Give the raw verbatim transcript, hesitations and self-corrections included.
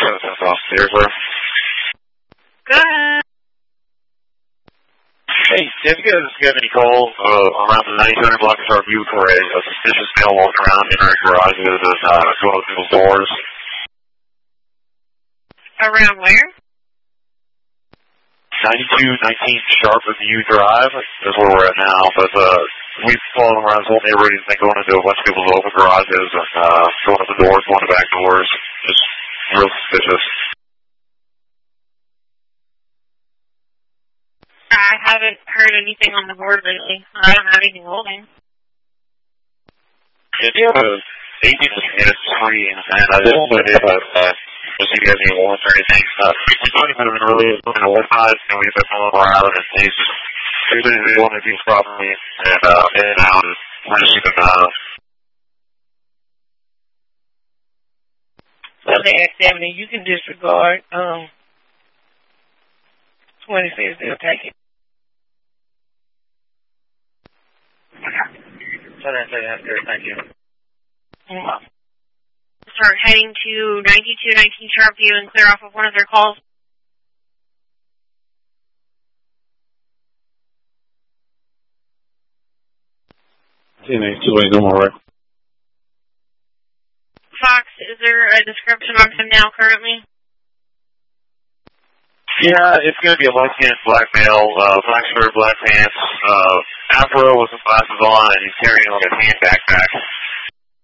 that's off there, sir. Go ahead. Hey, have you guys got any calls uh, around the ninety-two hundred block of Starview for a, a suspicious male walking around entering garages and uh, going up people's doors? Around where? ninety-two nineteen Sharp of U Drive is where we're at now, but uh, we've followed around this whole neighborhood. He's been going into a bunch of people's open garages and uh, going up the doors, going to back doors. Just real suspicious. I haven't heard anything on the board lately. I don't have anything holding. Yeah, you have a eighteen minutes free, and I just wanted to have uh, just see if you guys need warrants or anything. Uh, we thought he might have been early looking at websites, and we've been following around, and he's just usually they want to do properly, and uh, in and out, and we're just keeping an eye out. So the activity you can disregard. Um, twenty says they'll take it. Thank you. Mm-hmm. Start heading to ninety-two nineteen Sharpview and clear off of one of their calls. ten eighty-two, I'm all right. Fox, is there a description on him now currently? Yeah, it's going to be a light-skinned black male, uh, black shirt, black pants, uh, afro with some glasses on, and he's carrying like a hand backpack.